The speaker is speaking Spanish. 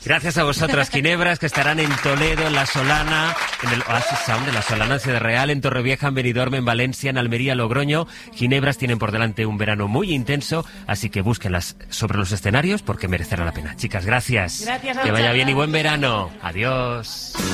Gracias a vosotras, Ginebras, que estarán en Toledo, en La Solana, en el Oasis Sound de La Solana, en Ciudad Real, en Torrevieja, en Benidorm, en Valencia, en Almería, Logroño. Ginebras tienen por delante un verano muy intenso, así que búsquenlas sobre los escenarios porque merecerá la pena. Chicas, gracias. Gracias a que vaya vosotras. bien y buen verano. Adiós.